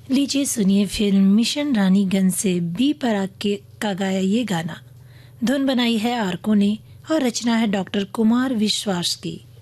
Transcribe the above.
लीजिए सुनिए film mission Raniganj से बी पराग के का गाया ये गाना। धुन बनाई है आरको ने और रचना है डॉक्टर कुमार विश्वास की।